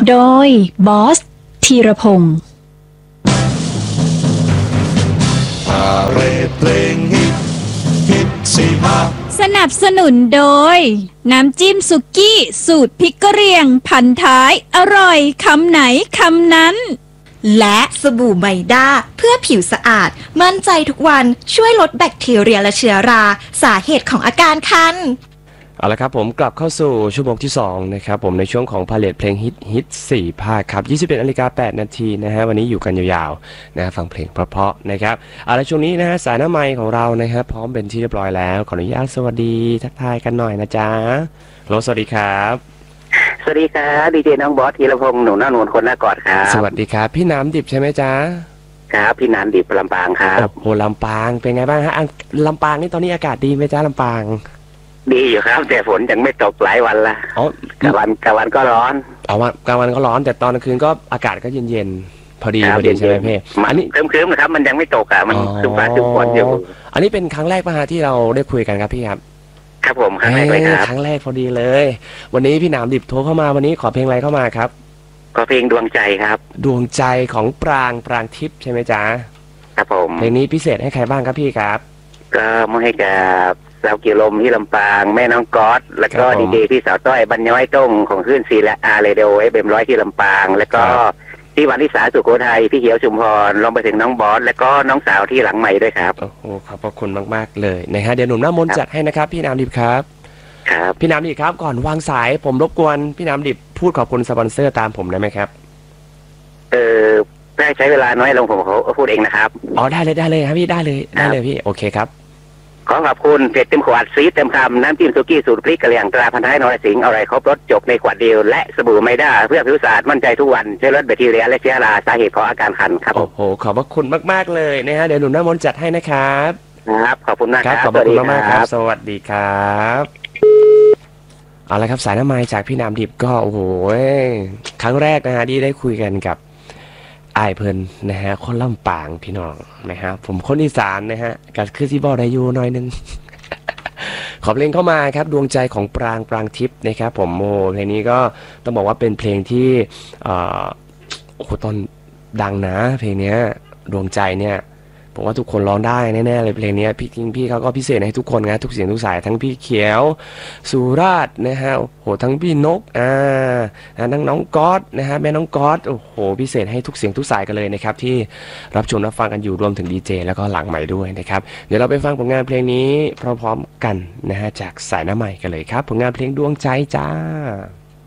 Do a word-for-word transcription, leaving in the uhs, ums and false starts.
โดยบอสธีรพงศ์พาเรดเพลงฮิตฮิตสี่ห้าสนับสนุนโดยน้ำจิ้มสุกี้สูตรพริกกะเหรี่ยงพันท้ายอร่อยคำไหนคำนั้นและสบู่ไมด้าเพื่อผิวสะอาดมั่นใจทุกวันช่วยลดแบคทีเรียและเชื้อราสาเหตุของอาการคันเอาละครับผมกลับเข้าสู่ชั่วโมงที่สองนะครับผมในช่วงของพาเลทเพลงฮิตฮิตสี่ภาคครับยี่สิบเอ็ดนาฬิกาแปดนาทีนะฮะวันนี้อยู่กันยาวๆนะฟังเพลงเพราะๆนะครับเอาละช่วงนี้นะฮะสายหน้าไมค์ของเรานะครับพร้อมเป็นที่เรียบร้อยแล้วขออนุญาตสวัสดีทักทายกันหน่อยนะจ๊ะโลสวัสดีครับสวัสดีครับดีเจน้องบอสธีรพงศ์หนูหน้านวลคนหน้ากอดครับสวัสดีครับพี่น้ำดิบใช่ไหมจ๊ะครับพี่น้ำดิบลำปางครับโอ้ลำปางเป็นไงบ้างฮะลำปางนี่ตอนนี้อากาศดีไหมจ๊ะลำปางดีอยู่ครับแต่ฝนยังไม่ตกหลายวันละอ๋อกลางวันกลางวันก็ร้อนอ๋อกลางวันก็ร้อนแต่ตอนกลางคืนก็อากาศก็เย็นๆพอดีพอดีใช่ไหมพี่อันนี้ครึ้มๆนะครับมันยังไม่ตกอ่ะมันครึ้มฟ้าครึ้มฝนอยู่อันนี้เป็นครั้งแรกป่ะฮะที่เราได้คุยกันครับพี่ครับครับผมครั้งแรกเลยครับครั้งแรกพอดีเลยวันนี้พี่หนามดิบโทรเข้ามาวันนี้ขอเพลงอะไรเข้ามาครับขอเพลงดวงใจครับดวงใจของปรางปรางทิพย์ใช่ไหมจ๊ะครับผมเพลงนี้พิเศษให้ใครบ้างครับพี่ครับก็มอบให้กับสาวกิโลมที่ลำปางแม่น้องก๊อตแล้วก็ดีเจพี่สาวต้อยบรรย้อยต้งของขึ้นซีและอาร์เรดิโอเอฟเอ็มร้อยที่ลำปางแล้วก็ที่วันที่สาสุโขทัยพี่เขียวชุมพรลงไปถึงน้องบอสแล้วก็น้องสาวที่หลังใหม่ด้วยครับโอ้โหขอบคุณมากๆเลยนะฮะเดี๋ยวหนุ่มหน้ามนจัดให้นะครับพี่น้ำดิบครับครับพี่น้ำดิบครับก่อนวางสายผมรบกวนพี่น้ำดิบพูดขอบคุณสปอนเซอร์ตามผมได้ไหมครับเออได้ใช้เวลาน้อยลงผมเขาพูดเองนะครับอ๋อได้เลยได้เลยครับพี่ได้เลยได้เลยพี่โอเคครับขอขอบคุณเผ็ดเต็มขวดซีดเต็มคำน้ำจิ้มสุกี้สูตรพริกกะเหรี่ยงตราพันท้ายนรสิงห์อร่อยครบรสจบในขวดเดียวและสบู่ไมด้าเพื่อผิวสะอาดมั่นใจทุกวันช่วยลดแบคทีเรียและเชื้อราสาเหตุของอาการคันครับโอ้โหขอบพระคุณมากๆเลยนะฮะเดี๋ยวหนุ่มน้ำมนต์จัดให้นะครับครับขอบคุณมากครับขอบคุณมากๆครับสวัสดีครับเอาละครับสายน้ำไม้จากพี่น้ำดิบก็โอ้โหครั้งแรกนะฮะที่ได้คุยกันกับไอเพิ่นนะฮะคนลำปางพี่น้องนะฮะผมคนอีสานนะฮะกับคือซีบอลได้อยู่หน่อยนึง ขอเพลงเข้ามาครับดวงใจของปรางปรางทิพย์นะครับผมโมเพลงนี้ก็ต้องบอกว่าเป็นเพลงที่โอ้โหตอนดังนะเพลงนี้ดวงใจเนี่ยผมว่าทุกคนร้องได้แน่ๆเลยเพลงนี้พี่จริงพี่เขาก็พิเศษให้ทุกคนนะทุกเสียงทุกสายทั้งพี่เขียวสุราษฎร์นะฮะโอ้โหทั้งพี่นกอ่าทั้งน้องก๊อตนะฮะแม่น้องก๊อตโอ้โหพิเศษให้ทุกเสียงทุกสายกันเลยนะครับที่รับชมรับฟังกันอยู่รวมถึงดีเจแล้วก็หลังใหม่ด้วยนะครับเดี๋ยวเราไปฟังผลงานเพลงนี้พร้อมๆกันนะฮะจากสายหน้าใหม่กันเลยครับผลงานเพลงดวงใจจ้า